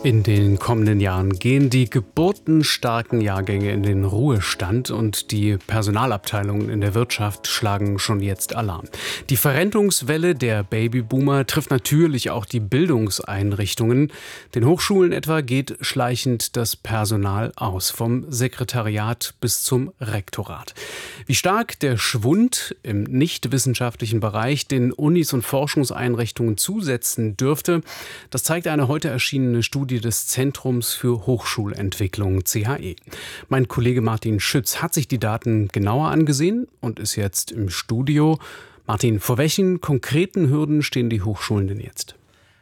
In den kommenden Jahren gehen die geburtenstarken Jahrgänge in den Ruhestand und die Personalabteilungen in der Wirtschaft schlagen schon jetzt Alarm. Die Verrentungswelle der Babyboomer trifft natürlich auch die Bildungseinrichtungen. Den Hochschulen etwa geht schleichend das Personal aus, vom Sekretariat bis zum Rektorat. Wie stark der Schwund im nichtwissenschaftlichen Bereich den Unis und Forschungseinrichtungen zusetzen dürfte, das zeigt eine heute erschienene Studie des Zentrums für Hochschulentwicklung CHE. Mein Kollege Martin Schütz hat sich die Daten genauer angesehen und ist jetzt im Studio. Martin, vor welchen konkreten Hürden stehen die Hochschulen denn jetzt?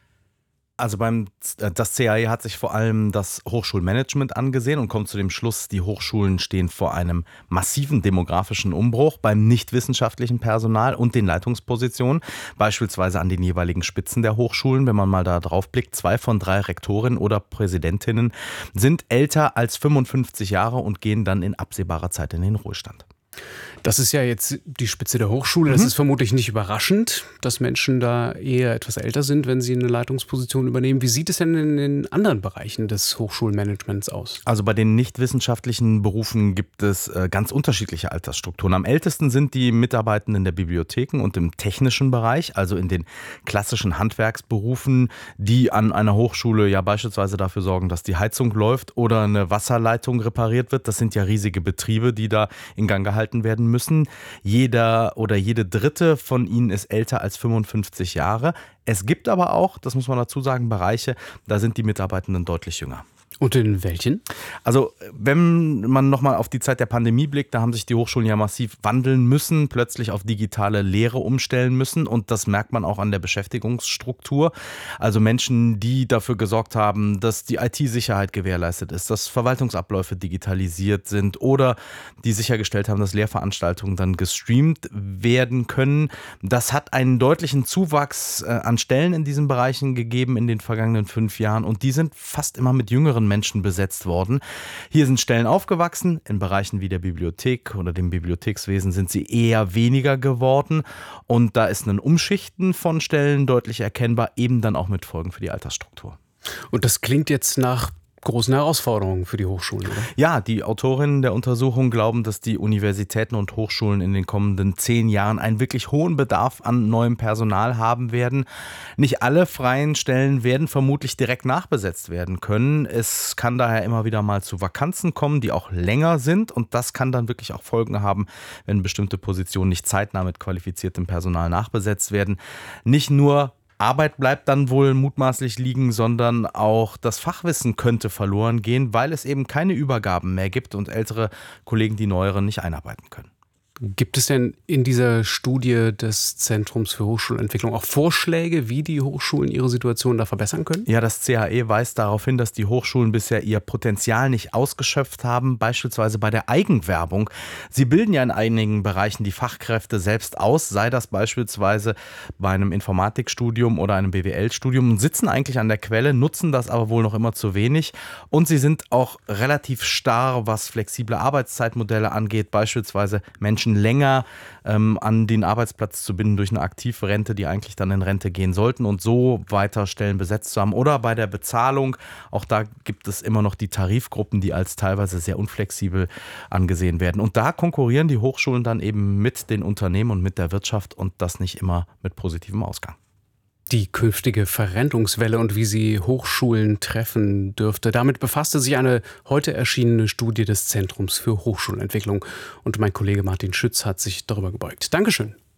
Also das CAE hat sich vor allem das Hochschulmanagement angesehen und kommt zu dem Schluss, die Hochschulen stehen vor einem massiven demografischen Umbruch beim nichtwissenschaftlichen Personal und den Leitungspositionen, beispielsweise an den jeweiligen Spitzen der Hochschulen. Wenn man mal da drauf blickt, 2 von 3 Rektorinnen oder Präsidentinnen sind älter als 55 Jahre und gehen dann in absehbarer Zeit in den Ruhestand. Das ist ja jetzt die Spitze der Hochschule. Das ist vermutlich nicht überraschend, dass Menschen da eher etwas älter sind, wenn sie eine Leitungsposition übernehmen. Wie sieht es denn in den anderen Bereichen des Hochschulmanagements aus? Also bei den nichtwissenschaftlichen Berufen gibt es ganz unterschiedliche Altersstrukturen. Am ältesten sind die Mitarbeitenden in der Bibliotheken und im technischen Bereich, also in den klassischen Handwerksberufen, die an einer Hochschule ja beispielsweise dafür sorgen, dass die Heizung läuft oder eine Wasserleitung repariert wird. Das sind ja riesige Betriebe, die da in Gang gehalten werden müssen. Jeder oder jede Dritte von ihnen ist älter als 55 Jahre. Es gibt aber auch, das muss man dazu sagen, Bereiche, da sind die Mitarbeitenden deutlich jünger. Und in welchen? Also wenn man nochmal auf die Zeit der Pandemie blickt, da haben sich die Hochschulen ja massiv wandeln müssen, plötzlich auf digitale Lehre umstellen müssen und das merkt man auch an der Beschäftigungsstruktur. Also Menschen, die dafür gesorgt haben, dass die IT-Sicherheit gewährleistet ist, dass Verwaltungsabläufe digitalisiert sind oder die sichergestellt haben, dass Lehrveranstaltungen dann gestreamt werden können. Das hat einen deutlichen Zuwachs an Stellen in diesen Bereichen gegeben in den vergangenen 5 Jahren und die sind fast immer mit jüngeren Menschen besetzt worden. Hier sind Stellen aufgewachsen, in Bereichen wie der Bibliothek oder dem Bibliothekswesen sind sie eher weniger geworden und da ist ein Umschichten von Stellen deutlich erkennbar, eben dann auch mit Folgen für die Altersstruktur. Und das klingt jetzt nach großen Herausforderungen für die Hochschulen, oder? Ja, die Autorinnen der Untersuchung glauben, dass die Universitäten und Hochschulen in den kommenden 10 Jahren einen wirklich hohen Bedarf an neuem Personal haben werden. Nicht alle freien Stellen werden vermutlich direkt nachbesetzt werden können. Es kann daher immer wieder mal zu Vakanzen kommen, die auch länger sind und das kann dann wirklich auch Folgen haben, wenn bestimmte Positionen nicht zeitnah mit qualifiziertem Personal nachbesetzt werden. Nicht nur Arbeit bleibt dann wohl mutmaßlich liegen, sondern auch das Fachwissen könnte verloren gehen, weil es eben keine Übergaben mehr gibt und ältere Kollegen die neueren nicht einarbeiten können. Gibt es denn in dieser Studie des Zentrums für Hochschulentwicklung auch Vorschläge, wie die Hochschulen ihre Situation da verbessern können? Ja, das CHE weist darauf hin, dass die Hochschulen bisher ihr Potenzial nicht ausgeschöpft haben, beispielsweise bei der Eigenwerbung. Sie bilden ja in einigen Bereichen die Fachkräfte selbst aus, sei das beispielsweise bei einem Informatikstudium oder einem BWL-Studium und sitzen eigentlich an der Quelle, nutzen das aber wohl noch immer zu wenig. Und sie sind auch relativ starr, was flexible Arbeitszeitmodelle angeht, beispielsweise Menschen länger an den Arbeitsplatz zu binden durch eine Aktivrente, die eigentlich dann in Rente gehen sollten und so weiter Stellen besetzt zu haben. Oder bei der Bezahlung, auch da gibt es immer noch die Tarifgruppen, die als teilweise sehr unflexibel angesehen werden. Und da konkurrieren die Hochschulen dann eben mit den Unternehmen und mit der Wirtschaft und das nicht immer mit positivem Ausgang. Die künftige Verrentungswelle und wie sie Hochschulen treffen dürfte. Damit befasste sich eine heute erschienene Studie des Zentrums für Hochschulentwicklung. Und mein Kollege Martin Schütz hat sich darüber gebeugt. Dankeschön.